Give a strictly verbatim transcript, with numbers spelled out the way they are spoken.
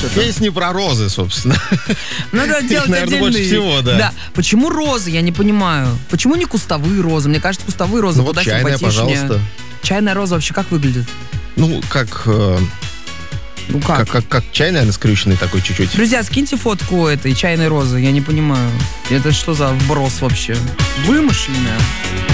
что-то. Песни про розы, собственно. Надо делать наверное, отдельные. больше всего, да. Да. Почему розы, я не понимаю. Почему не кустовые розы? Мне кажется, кустовые розы Ну вот куда чайная, симпатичнее. пожалуйста. Чайная роза вообще как выглядит? Ну, как... э, Ну как? Как, как, как чай, наверное, скрюченный такой чуть-чуть. Друзья, скиньте фотку этой чайной розы, я не понимаю. Это что за вброс вообще? Вымышленная.